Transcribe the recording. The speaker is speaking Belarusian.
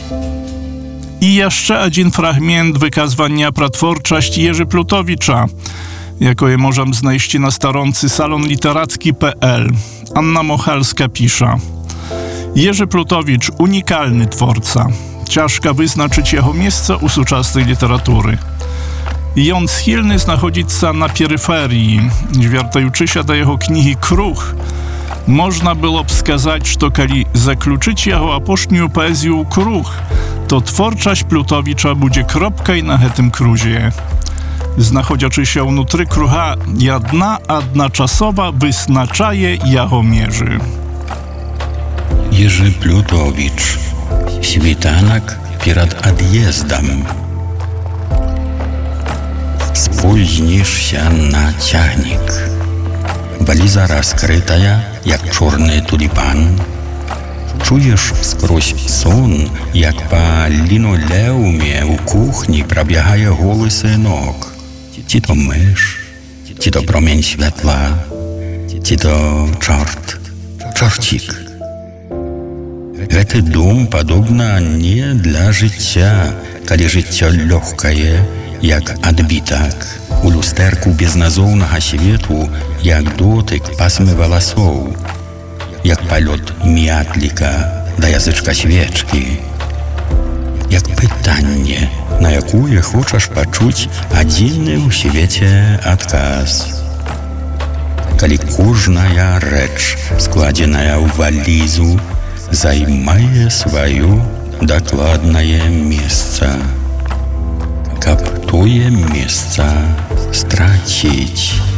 I jeszcze jeden fragment wykazwania pratworczość Jerzy Plutowicza, jako je możemy znaleźć na stronce salonliteracki.pl. Anna Mochalska pisze: Jerzy Plutowicz unikalny twórca. Ciężko wyznaczyć jego miejsce u współczesnej literatury. I on schylny znachodzić się na peryferii. Zwiertajući się do jego kniги Kruh, można było wskazać, że kiedy zakluczyć jego aposznią poezję Kruh, to twórczość Plutowicza będzie kropką na tym kruzie. Znachodziaczy się внутри kruha jedna czasowa wyznaczaje jego mierzy. Jerzy Plutowicz. Świtanek przed odjezdem. Spóźnisz się na ciągnik. Waliza rozkryta jak czarny tulipan. Czujesz skroś сон, jak po linoleumie u kuchni probiegaje голос nóg. Чи то mysz, czy to promień światła, czy to czorcik. Гэты дом падобна не для жыцця, калі жыццё лёгкае, як адбітак, у люстэрку безназоўнага свету, як дотык пасмы валасоў, як палёт мятліка да язычка свечкі, як пытанне, на якое хочаш пачуць адзіны ў свеце адказ. Калі кожная рэч, складзеная ў валізу, займае сваё дакладнае месца, каб тое месца страціць.